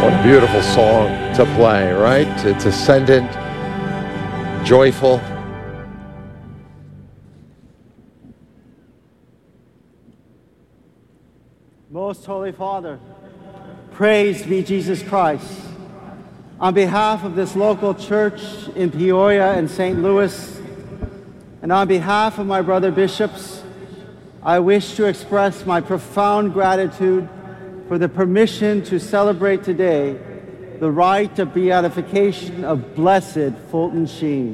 What a beautiful song to play, right? It's ascendant, joyful. Most Holy Father, praised be Jesus Christ. On behalf of this local church in Peoria and St. Louis, and on behalf of my brother bishops, I wish to express my profound gratitude for the permission to celebrate today the rite of beatification of Blessed Fulton Sheen.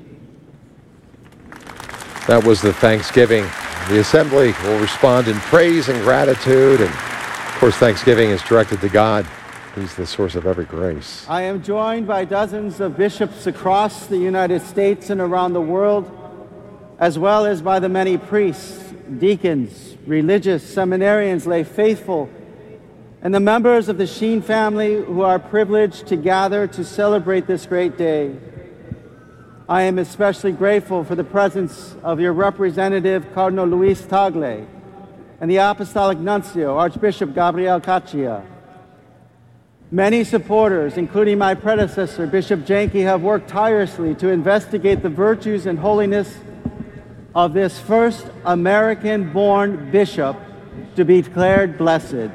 That was the Thanksgiving. The Assembly will respond in praise and gratitude, and of course Thanksgiving is directed to God. He's the source of every grace. I am joined by dozens of bishops across the United States and around the world, as well as by the many priests, deacons, religious, seminarians, lay faithful, and the members of the Sheen family who are privileged to gather to celebrate this great day. I am especially grateful for the presence of your representative, Cardinal Luis Tagle, and the Apostolic Nuncio, Archbishop Gabriel Caccia. Many supporters, including my predecessor, Bishop Janke, have worked tirelessly to investigate the virtues and holiness of this first American-born bishop to be declared blessed.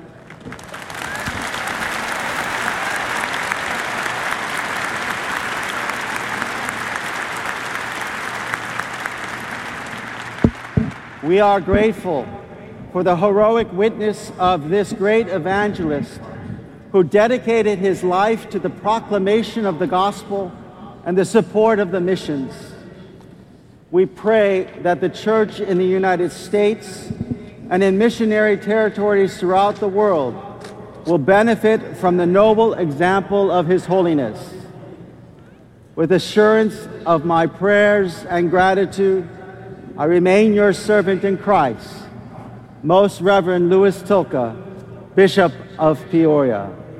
We are grateful for the heroic witness of this great evangelist who dedicated his life to the proclamation of the gospel and the support of the missions. We pray that the Church in the United States and in missionary territories throughout the world will benefit from the noble example of His Holiness. With assurance of my prayers and gratitude, I remain your servant in Christ, Most Reverend Louis Tilka, Bishop of Peoria.